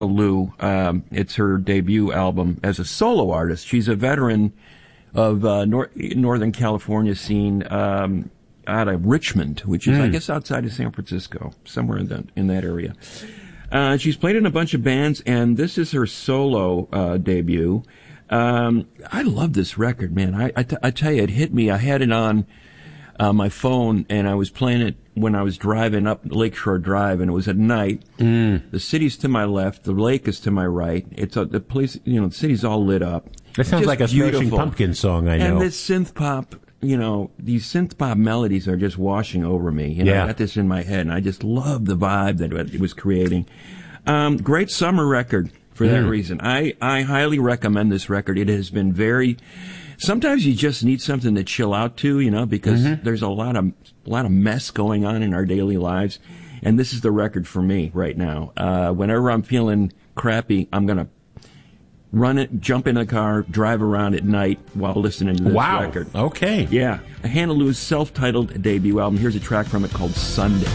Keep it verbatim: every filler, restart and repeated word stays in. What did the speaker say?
Lou. Um, it's her debut album as a solo artist. She's a veteran of uh, nor- Northern California scene um, out of Richmond, which is, mm. I guess, outside of San Francisco, somewhere in that, in that area. Uh, she's played in a bunch of bands, and this is her solo uh, debut. Um, I love this record, man. I, I, t- I tell you, it hit me. I had it on uh, my phone, and I was playing it when I was driving up Lakeshore Drive, and it was at night. Mm. The city's to my left, the lake is to my right. It's uh, the place, you know, the city's all lit up. That sounds Just like a beautiful. Smashing Pumpkins song, I know. And this synth pop, you know, these synth pop melodies are just washing over me. You know, yeah. I got this in my head, and I just love the vibe that it was creating. Um, great summer record for that mm. reason. I, I highly recommend this record. It has been very. Sometimes you just need something to chill out to, you know, because mm-hmm. there's a lot of a lot of mess going on in our daily lives, and this is the record for me right now. Uh, whenever I'm feeling crappy, I'm gonna run it, jump in a car, drive around at night while listening to this wow. record. Okay. Yeah. Hannah Lou's self-titled debut album. Here's a track from it called Sunday.